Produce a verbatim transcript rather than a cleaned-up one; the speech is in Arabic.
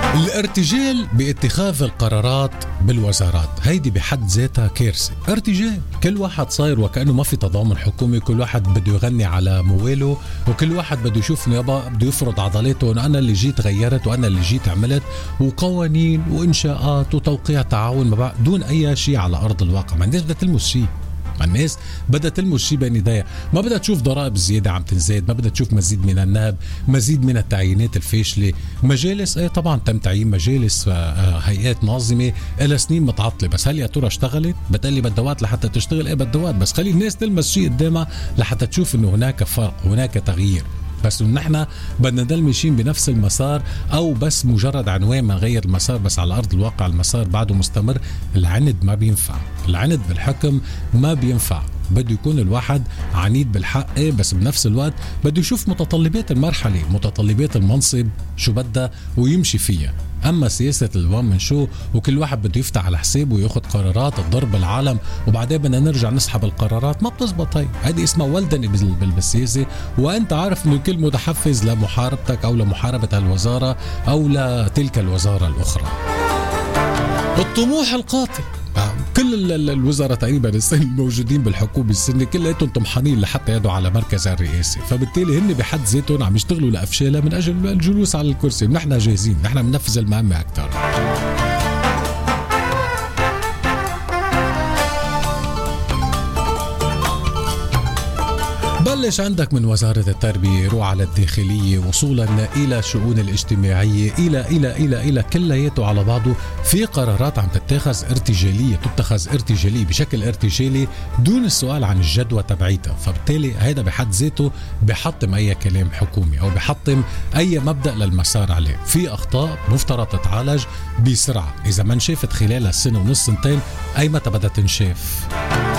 الارتجال باتخاذ القرارات بالوزارات هيدي بحد ذاتها كارثة. ارتجال، كل واحد صاير وكأنه ما في تضامن حكومي، كل واحد بده يغني على مويله، وكل واحد بده يشوف يابا بده يفرض عضلاته وأنا أنا اللي جيت غيرت وأنا اللي جيت عملت، وقوانين وإنشاءات وتوقيع تعاون مع بعض دون أي شيء على أرض الواقع. ما الناس بدها تلمس شيء، الناس بدها تلمس شيء بين ايديها، ما بدها تشوف ضرائب زياده عم تنزيد، ما بدها تشوف مزيد من النهب، مزيد من التعيينات الفاشله، مجالس ايه طبعا تم تعيين مجالس هيئات ناظمه الى سنين متعطله، بس هل يا ترى اشتغلت؟ بتقلي بدها وقت لحتى تشتغل، ايه بدها وقت، بس خلي الناس تلمس شيء قدامها لحتى تشوف انه هناك فرق، هناك تغيير. بس إن نحن بدنا نضل ماشيين بنفس المسار أو بس مجرد عنوان ما نغير المسار، بس على أرض الواقع المسار بعده مستمر. العند ما بينفع، العند بالحكم ما بينفع، بده يكون الواحد عنيد بالحق ايه، بس بنفس الوقت بده يشوف متطلبات المرحلة، متطلبات المنصب شو بدها ويمشي فيها. أما سياسة الوان من شو وكل واحد بده يفتح على حسابه وياخد قرارات تضرب العالم وبعدين بدنا نرجع نسحب القرارات، ما بتزبط. هي هذه اسمها ولدني بالسياسة، وأنت عارف إنه كل متحفز لمحاربتك أو لمحاربة الوزارة أو لتلك الوزارة الأخرى. الطموح القاتل، كل الوزراء تقريبا السن الموجودين بالحكومة السنة كلهم طمحانين لحتى يدعوا على مركز الرئاسة، فبالتالي هن بحد ذاتهم عم يشتغلوا لأفشالها من أجل الجلوس على الكرسي. نحن جاهزين، نحن بننفذ المهمة أكثر. بلش عندك من وزارة التربية، روح على الداخلية، وصولا إلى شؤون الاجتماعية، إلى إلى إلى إلى كلياته على بعضه. في قرارات عم تتخذ ارتجالية، تتخذ ارتجالية بشكل ارتجالي دون السؤال عن الجدوى تبعيتها، فبالتالي هيدا بحد ذاته بحطم أي كلام حكومي أو بحطم أي مبدأ للمسار عليه. في أخطاء مفترض تتعالج بسرعة، إذا ما انشافت خلال السنة ونص سنتين أي متى بدها تنشاف.